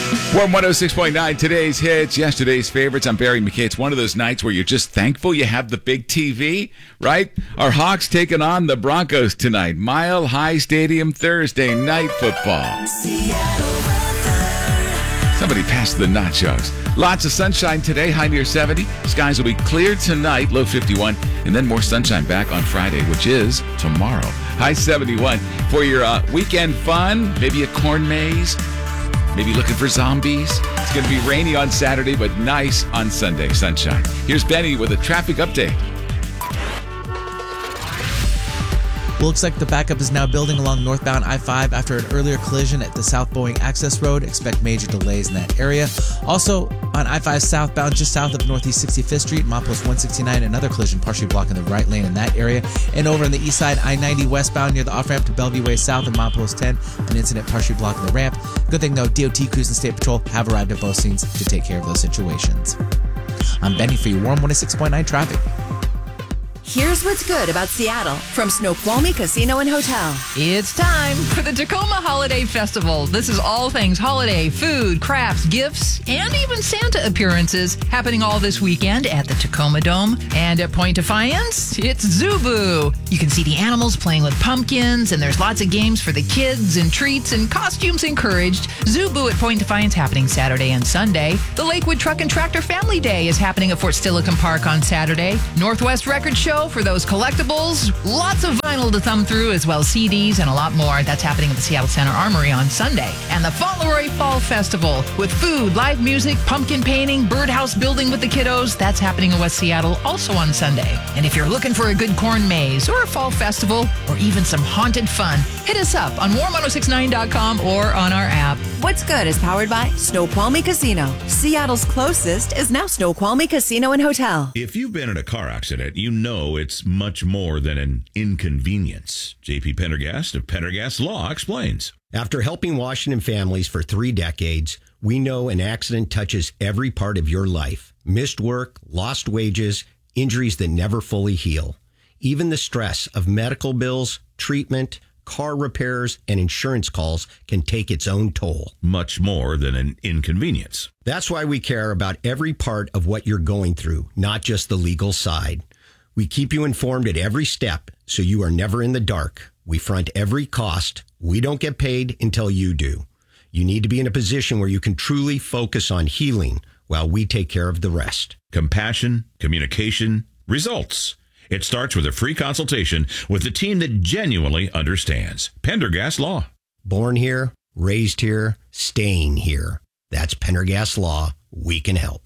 Warm 106.9, today's hits, yesterday's favorites. I'm Barry McKay. It's one of those nights where you're just thankful you have the big TV, right? Our Hawks taking on the Broncos tonight. Mile High Stadium, Thursday night football. Somebody passed the nachos. Lots of sunshine today, high near 70. Skies will be clear tonight, low 51. And then more sunshine back on Friday, which is tomorrow. High 71. For your weekend fun, maybe a corn maze. Maybe looking for zombies. It's going to be rainy on Saturday, but nice on Sunday. Sunshine. Here's Benny with a traffic update. Looks like the backup is now building along northbound I-5 after an earlier collision at the South Boeing Access Road. Expect major delays in that area. Also, on I-5 southbound, just south of Northeast 65th Street, Mopos 169, another collision partially blocking the right lane in that area. And over on the east side, I-90 westbound near the off-ramp to Bellevue Way South and Mopos 10, an incident partially blocking the ramp. Good thing, though, DOT crews and State Patrol have arrived at both scenes to take care of those situations. I'm Benny for your Warm 106.9 traffic. Here's what's good about Seattle from Snoqualmie Casino and Hotel. It's time for the Tacoma Holiday Festival. This is all things holiday, food, crafts, gifts, and even Santa appearances happening all this weekend at the Tacoma Dome. And at Point Defiance, it's Zubu. You can see the animals playing with pumpkins, and there's lots of games for the kids and treats and costumes encouraged. Zubu at Point Defiance happening Saturday and Sunday. The Lakewood Truck and Tractor Family Day is happening at Fort Steilacoom Park on Saturday. Northwest Record Show for those collectibles. Lots of vinyl to thumb through, as well as CDs and a lot more. That's happening at the Seattle Center Armory on Sunday. And the Fauntleroy Fall Festival with food, live music, pumpkin painting, birdhouse building with the kiddos. That's happening in West Seattle also on Sunday. And if you're looking for a good corn maze or a fall festival or even some haunted fun, hit us up on warm1069.com or on our app. What's Good is powered by Snoqualmie Casino. Seattle's closest is now Snoqualmie Casino and Hotel. If you've been in a car accident, you know it's much more than an inconvenience. JP Pendergast of Pendergast Law explains. After helping Washington families for 3 decades, we know an accident touches every part of your life. Missed work, lost wages, injuries that never fully heal. Even the stress of medical bills, treatment, car repairs, and insurance calls can take its own toll. Much more than an inconvenience. That's why we care about every part of what you're going through, not just the legal side. We keep you informed at every step, so you are never in the dark. We front every cost. We don't get paid until you do. You need to be in a position where you can truly focus on healing while we take care of the rest. Compassion, communication, results. It starts with a free consultation with the team that genuinely understands. Pendergast Law. Born here, raised here, staying here. That's Pendergast Law. We can help.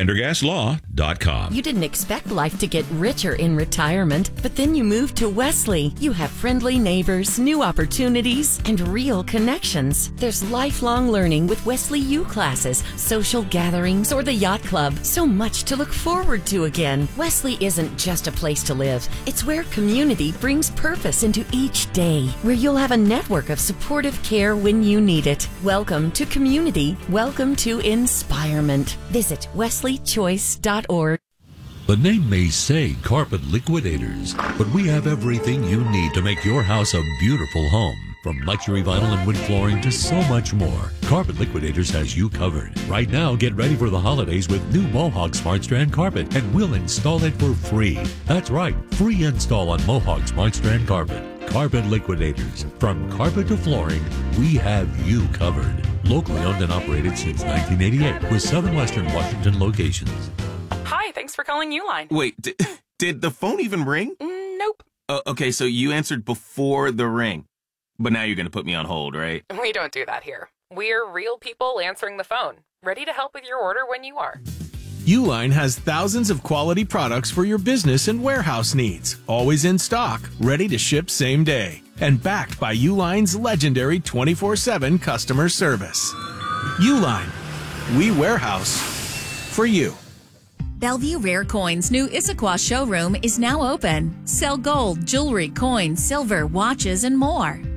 PendergastLaw.com. You didn't expect life to get richer in retirement, but then you moved to Wesley. You have friendly neighbors, new opportunities, and real connections. There's lifelong learning with Wesley U classes, social gatherings, or the yacht club. So much to look forward to again. Wesley isn't just a place to live. It's where community brings purpose into each day, where you'll have a network of supportive care when you need it. Welcome to community. Welcome to inspirement. Visit wesleychoice.org. The name may say Carpet Liquidators, but we have everything you need to make your house a beautiful home. From luxury vinyl and wood flooring to so much more, Carpet Liquidators has you covered. Right now, get ready for the holidays with new Mohawk Smart Strand carpet, and we'll install it for free. That's right, free install on Mohawk Smart Strand carpet. Carpet Liquidators. From carpet to flooring, we have you covered. Locally owned and operated since 1988 with 7 Western Washington locations. Hi, thanks for calling Uline. Wait, did the phone even ring? Nope. Okay, so you answered before the ring. But now you're going to put me on hold, right? We don't do that here. We're real people answering the phone, ready to help with your order when you are. Uline has thousands of quality products for your business and warehouse needs, always in stock, ready to ship same day, and backed by Uline's legendary 24/7 customer service. Uline, we warehouse for you. Bellevue Rare Coins' new Issaquah showroom is now open. Sell gold, jewelry, coins, silver, watches, and more.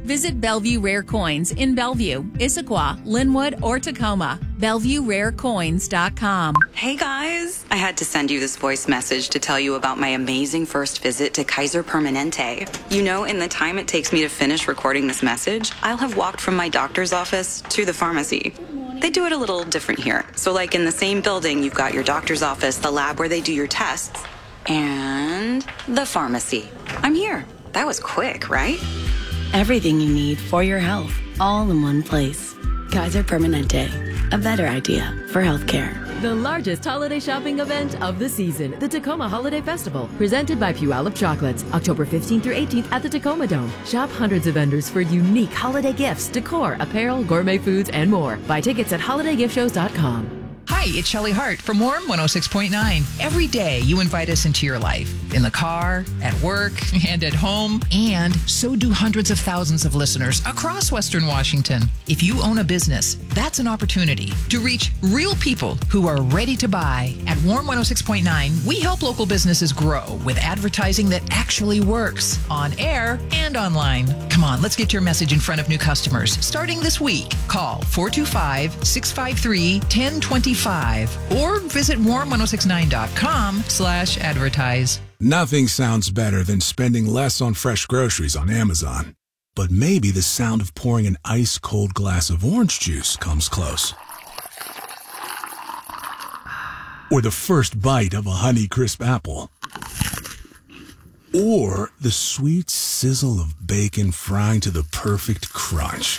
Visit Bellevue Rare Coins in Bellevue, Issaquah, Linwood, or Tacoma. BellevueRareCoins.com. Hey guys, I had to send you this voice message to tell you about my amazing first visit to Kaiser Permanente. You know, in the time it takes me to finish recording this message, I'll have walked from my doctor's office to the pharmacy. They do it a little different here. So like in the same building, you've got your doctor's office, the lab where they do your tests, and the pharmacy. I'm here. That was quick, right? Everything you need for your health, all in one place. Kaiser Permanente, a better idea for healthcare. The largest holiday shopping event of the season, the Tacoma Holiday Festival, presented by Puyallup Chocolates, October 15th through 18th at the Tacoma Dome. Shop hundreds of vendors for unique holiday gifts, decor, apparel, gourmet foods, and more. Buy tickets at holidaygiftShows.com. Hi, it's Shelley Hart from Warm 106.9. Every day you invite us into your life, in the car, at work, and at home, and so do hundreds of thousands of listeners across Western Washington. If you own a business, that's an opportunity to reach real people who are ready to buy. At Warm 106.9, we help local businesses grow with advertising that actually works, on air and online. Come on, let's get your message in front of new customers. Starting this week, call 425-653-1025 or visit warm1069.com/advertise. Nothing sounds better than spending less on fresh groceries on Amazon. But maybe the sound of pouring an ice-cold glass of orange juice comes close. Or the first bite of a Honeycrisp apple. Or the sweet sizzle of bacon frying to the perfect crunch.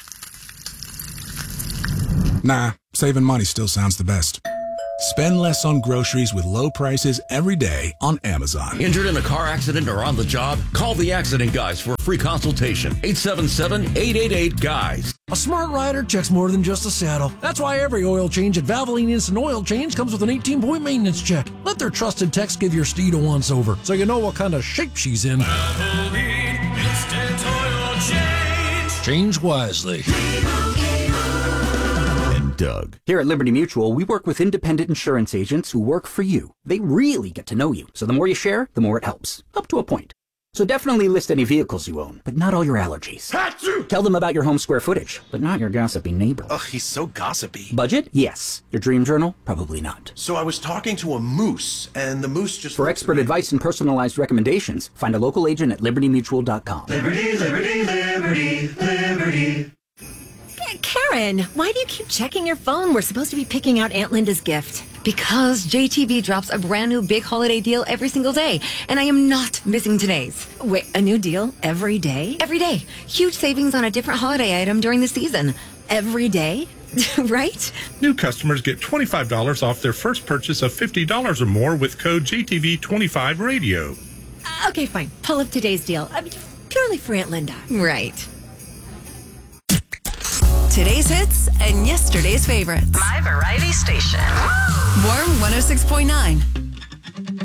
Nah, saving money still sounds the best. Spend less on groceries with low prices every day on Amazon. Injured in a car accident or on the job? Call the Accident Guys for a free consultation. 877-888-GUYS. A smart rider checks more than just a saddle. That's why every oil change at Valvoline Instant Oil Change comes with an 18-point maintenance check. Let their trusted techs give your steed a once-over so you know what kind of shape she's in. Valvoline Instant Oil Change. Change wisely. Doug. Here at Liberty Mutual, we work with independent insurance agents who work for you. They really get to know you, so the more you share, the more it helps. Up to a point. So definitely list any vehicles you own, but not all your allergies. Hatsu! Tell them about your home square footage, but not your gossipy neighbor. Ugh, he's so gossipy. Budget? Yes. Your dream journal? Probably not. So I was talking to a moose, and the moose just... For expert advice and personalized recommendations, find a local agent at libertymutual.com. Liberty, liberty, liberty, liberty. Karen, why do you keep checking your phone? We're supposed to be picking out Aunt Linda's gift. Because JTV drops a brand new big holiday deal every single day, and I am not missing today's. Wait, a new deal every day? Every day. Huge savings on a different holiday item during the season. Every day? Right? New customers get $25 off their first purchase of $50 or more with code JTV25radio. Okay, fine. Pull up today's deal. Purely for Aunt Linda. Right. Today's hits and yesterday's favorites. My variety station. Warm 106.9.